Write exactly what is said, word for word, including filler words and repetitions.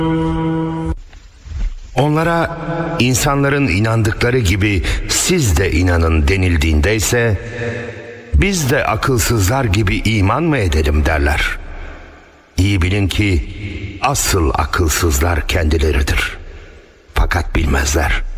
Onlara insanların inandıkları gibi siz de inanın denildiğinde ise biz de akılsızlar gibi iman mı edelim derler. İyi bilin ki asıl akılsızlar kendileridir. Fakat bilmezler.